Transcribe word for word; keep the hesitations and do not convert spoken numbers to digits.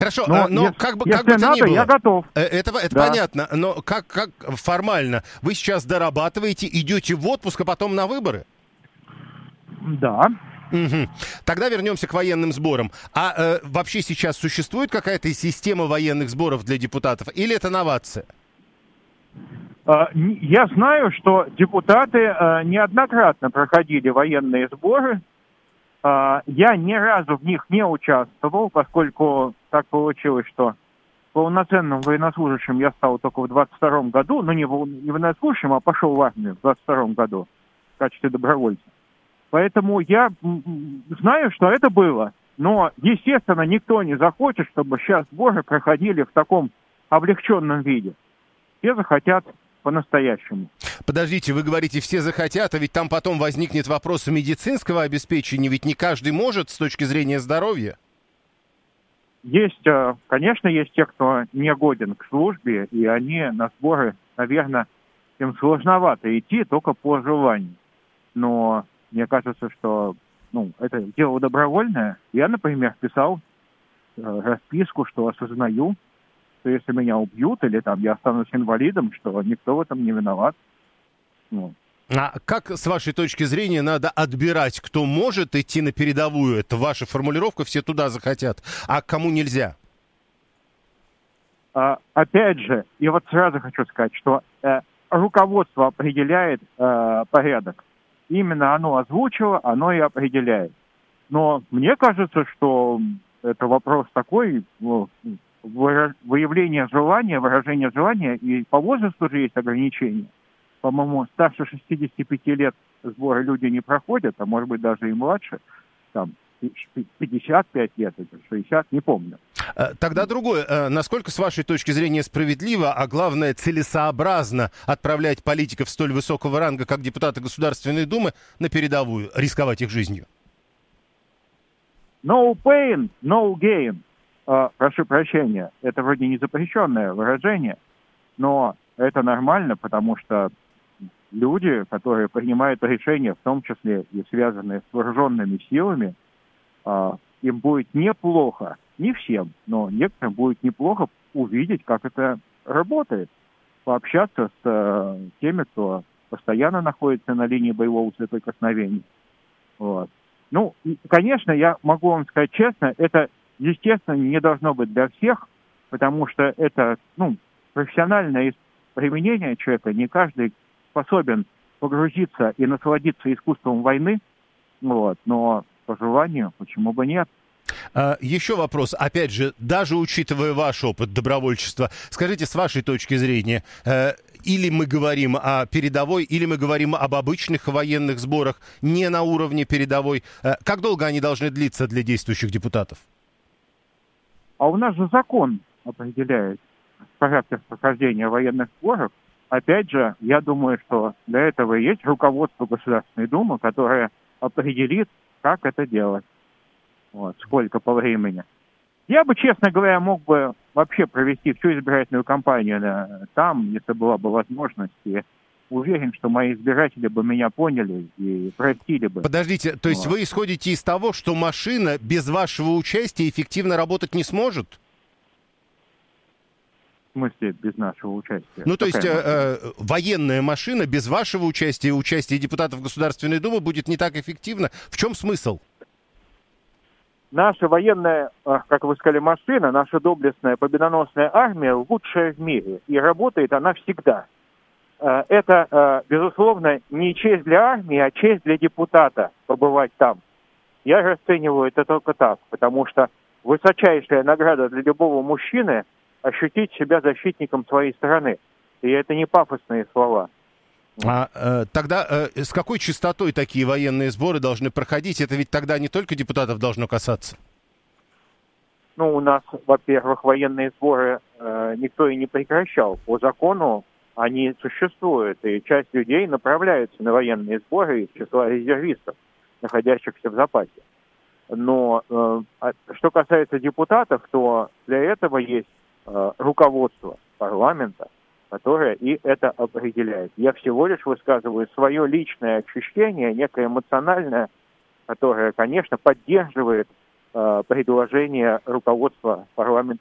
Хорошо, Но, но если, как бы, если как бы то надо, ни было, я готов. это, это Да. понятно, но как, как формально? Вы сейчас дорабатываете, идете в отпуск, а потом на выборы? Да. Угу. Тогда вернемся к военным сборам. А э, вообще сейчас существует какая-то система военных сборов для депутатов? Или это новация? Я знаю, что депутаты неоднократно проходили военные сборы. Я ни разу в них не участвовал, поскольку так получилось, что полноценным военнослужащим я стал только в двадцать втором году, но не военнослужащим, а пошел в армию в двадцать втором году в качестве добровольца. Поэтому я знаю, что это было. Но, естественно, никто не захочет, чтобы сейчас сборы проходили в таком облегченном виде. Все захотят по-настоящему. Подождите, вы говорите, все захотят, а ведь там потом возникнет вопрос медицинского обеспечения, ведь не каждый может с точки зрения здоровья. Есть, конечно, есть те, кто не годен к службе, и они на сборы, наверное, им сложновато идти только по желанию. Но мне кажется, что ну, это дело добровольное. Я, например, писал э, расписку, что осознаю, что если меня убьют или там я останусь инвалидом, что никто в этом не виноват. Ну. А как, с вашей точки зрения, надо отбирать, кто может идти на передовую? Это ваша формулировка, все туда захотят, а кому нельзя? А, опять же, и вот сразу хочу сказать, что э, руководство определяет э, порядок. Именно оно озвучило, оно и определяет. Но мне кажется, что это вопрос такой, ну, выявление желания, выражение желания, и по возрасту же есть ограничения. По-моему, старше шестидесяти пяти лет сборы люди не проходят, а может быть даже и младше, там пятьдесят пять лет, шестьдесят, не помню. Тогда другое. Насколько, с вашей точки зрения, справедливо, а главное, целесообразно отправлять политиков столь высокого ранга, как депутаты Государственной Думы, на передовую, рисковать их жизнью? No pain, no gain. Uh, прошу прощения, это вроде не запрещенное выражение, но это нормально, потому что люди, которые принимают решения, в том числе и связанные с вооруженными силами, uh, им будет неплохо, не всем, но некоторым будет неплохо увидеть, как это работает, пообщаться с uh, теми, кто постоянно находится на линии боевого соприкосновения. Вот. Ну, и, конечно, я могу вам сказать честно, это, естественно, не должно быть для всех, потому что это, ну, профессиональное применение человека, не каждый способен погрузиться и насладиться искусством войны, вот, но по желанию, почему бы нет. А, еще вопрос, опять же, даже учитывая ваш опыт добровольчества, скажите, с вашей точки зрения, э, или мы говорим о передовой, или мы говорим об обычных военных сборах, не на уровне передовой, э, как долго они должны длиться для действующих депутатов? А у нас же закон определяет порядок прохождения военных сборов. Опять же, я думаю, что для этого и есть руководство Государственной Думы, которое определит, как это делать. Вот, сколько по времени. Я бы, честно говоря, мог бы вообще провести всю избирательную кампанию да, там, если была бы возможность. И уверен, что мои избиратели бы меня поняли и простили бы. Подождите, то есть вот. Вы исходите из того, что машина без вашего участия эффективно работать не сможет? В смысле, без нашего участия? Ну, то Какая есть э, э, военная машина без вашего участия и участия депутатов Государственной Думы будет не так эффективна. В чем смысл? Наша военная, как вы сказали, машина, наша доблестная победоносная армия лучшая в мире. И работает она всегда. Это, безусловно, не честь для армии, а честь для депутата побывать там. Я расцениваю это только так, потому что высочайшая награда для любого мужчины – ощутить себя защитником своей страны. И это не пафосные слова. А э, тогда э, с какой частотой такие военные сборы должны проходить? Это ведь тогда не только депутатов должно касаться. Ну, у нас, во-первых, военные сборы э, никто и не прекращал. По закону они существуют, и часть людей направляются на военные сборы из числа резервистов, находящихся в запасе. Но э, что касается депутатов, то для этого есть э, руководство парламента, которая и это определяет. Я всего лишь высказываю свое личное ощущение, некое эмоциональное, которое, конечно, поддерживает предложение руководства парламента